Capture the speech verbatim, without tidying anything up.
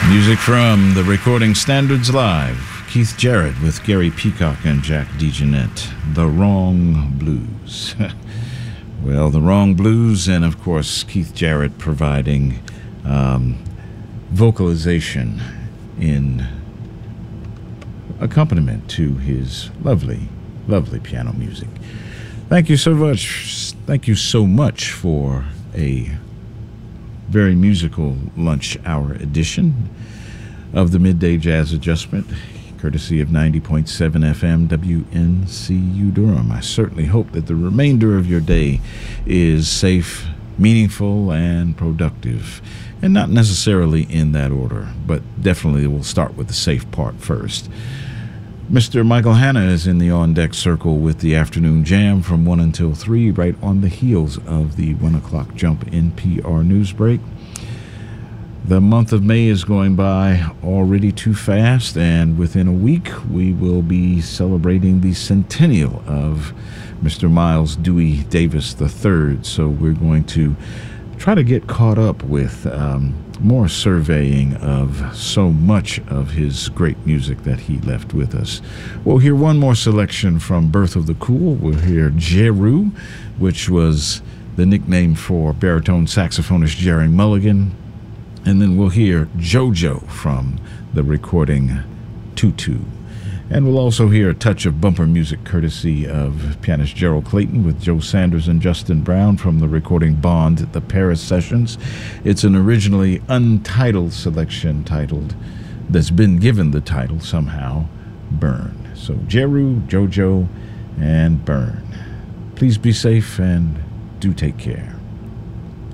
Music from the Recording Standards Live. Keith Jarrett with Gary Peacock and Jack DeJohnette. The Wrong Blues. Well, The Wrong Blues, and of course Keith Jarrett providing um, vocalization in accompaniment to his lovely, lovely piano music. Thank you so much. Thank you so much for a very musical lunch hour edition of the Midday Jazz Adjustment, courtesy of ninety point seven F M W N C U Durham. I certainly hope that the remainder of your day is safe, meaningful, and productive. And not necessarily in that order, but definitely we'll start with the safe part first. Mister Michael Hanna is in the on-deck circle with the afternoon jam from one until three, right on the heels of the one o'clock jump N P R news break. The month of May is going by already too fast, and within a week we will be celebrating the centennial of Mister Miles Dewey Davis the third. So we're going to try to get caught up with um, more surveying of so much of his great music that he left with us. We'll hear one more selection from Birth of the Cool. We'll hear Jeru, which was the nickname for baritone saxophonist Jerry Mulligan. And then we'll hear JoJo from the recording Tutu. And we'll also hear a touch of bumper music courtesy of pianist Gerald Clayton with Joe Sanders and Justin Brown from the recording Bond at the Paris Sessions. It's an originally untitled selection titled, that's been given the title somehow, Burn. So Jeru, JoJo, and Burn. Please be safe and do take care.